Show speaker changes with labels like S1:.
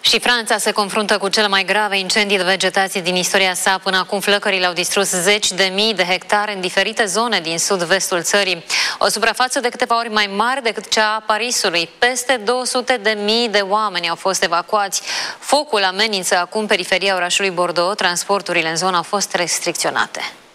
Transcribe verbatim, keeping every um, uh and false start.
S1: Și Franța se confruntă cu cele mai grave incendii de vegetație din istoria sa. Până acum flăcările au distrus zeci de mii de hectare în diferite zone din sud-vestul țării. O suprafață de câteva ori mai mare decât cea a Parisului. Peste două sute de mii de oameni au fost evacuați. Focul amenință acum periferia orașului Bordeaux. Transporturile în zonă au fost restricționate.